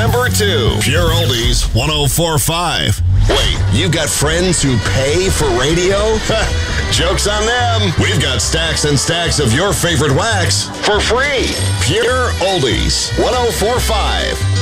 number 2. Pure Oldies 104.5. Wait, you got friends who pay for radio? Joke's on them. We've got stacks and stacks of your favorite wax for free. Pure Oldies 104.5.